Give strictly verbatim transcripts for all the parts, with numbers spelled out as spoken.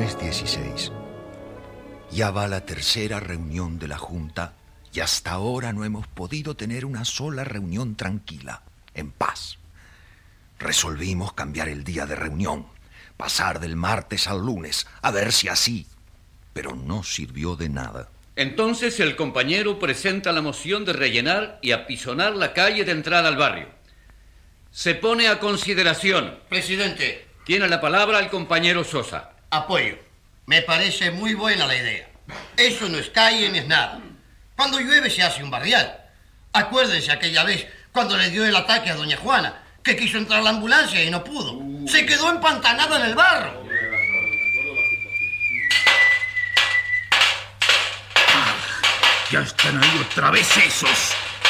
Lunes dieciséis. Ya va la tercera reunión de la Junta y hasta ahora no hemos podido tener una sola reunión tranquila, en paz. Resolvimos cambiar el día de reunión, pasar del martes al lunes, a ver si así, pero no sirvió de nada. Entonces el compañero presenta la moción de rellenar y apisonar la calle de entrada al barrio. Se pone a consideración. Presidente. Tiene la palabra el compañero Sosa. Apoyo. Me parece muy buena la idea. Eso no es calle ni es nada. Cuando llueve se hace un barrial. Acuérdense aquella vez cuando le dio el ataque a doña Juana, que quiso entrar a la ambulancia y no pudo. Se quedó empantanada en el barro. Ah, ya están ahí otra vez esos.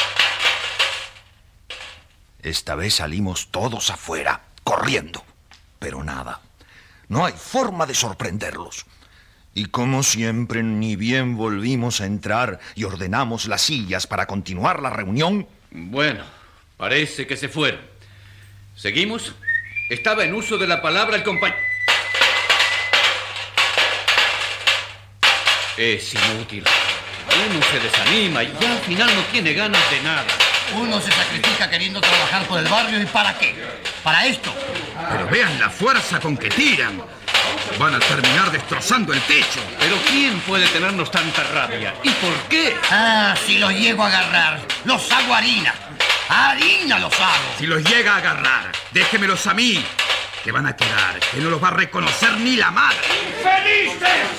Esta vez salimos todos afuera, corriendo. Pero nada. No hay forma de sorprenderlos. Y como siempre, ni bien volvimos a entrar y ordenamos las sillas para continuar la reunión. Bueno, parece que se fueron. ¿Seguimos? Estaba en uso de la palabra el compañero. Es inútil. Uno se desanima y ya al final no tiene ganas de nada. Uno se sacrifica queriendo trabajar por el barrio. ¿Y para qué? Para esto. Pero vean la fuerza con que tiran. Van a terminar destrozando el techo. Pero ¿quién puede tenernos tanta rabia? ¿Y por qué? Ah, si los llego a agarrar, los hago harina. Harina los hago. Si los llega a agarrar, déjemelos a mí, que van a quedar, que no los va a reconocer ni la madre. ¡Felices!